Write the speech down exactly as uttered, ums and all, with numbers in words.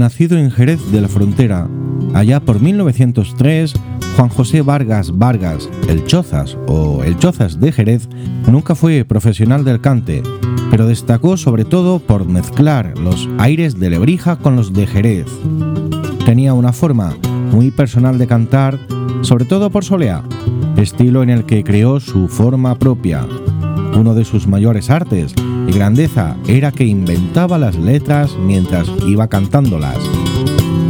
nacido en Jerez de la Frontera, allá por mil novecientos tres, Juan José Vargas Vargas, el Chozas o el Chozas de Jerez, nunca fue profesional del cante, pero destacó sobre todo por mezclar los aires de Lebrija con los de Jerez. Tenía una forma muy personal de cantar, sobre todo por solea, estilo en el que creó su forma propia. Uno de sus mayores artes y grandeza era que inventaba las letras mientras iba cantándolas.